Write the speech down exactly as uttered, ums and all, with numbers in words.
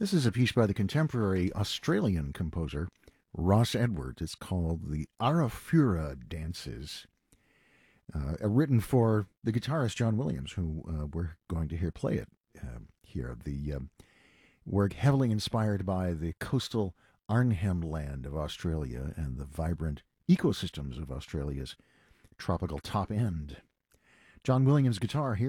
This is a piece by the contemporary Australian composer Ross Edwards. It's called the Arafura Dances, uh, written for the guitarist John Williams, who uh, we're going to hear play it uh, here. The um, work heavily inspired by the coastal Arnhem Land of Australia and the vibrant ecosystems of Australia's tropical top end. John Williams' guitar here.